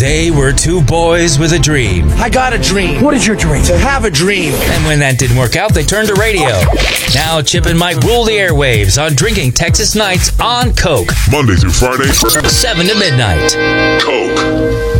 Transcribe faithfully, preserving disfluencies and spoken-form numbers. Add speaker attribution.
Speaker 1: They were two boys with a dream.
Speaker 2: I got a dream.
Speaker 3: What is your dream?
Speaker 2: To have a dream.
Speaker 1: And when that didn't work out, they turned to radio. Now Chip and Mike rule the airwaves on Drinking Texas Nights on Coke.
Speaker 4: Monday through Friday.
Speaker 1: seven to midnight.
Speaker 4: Coke.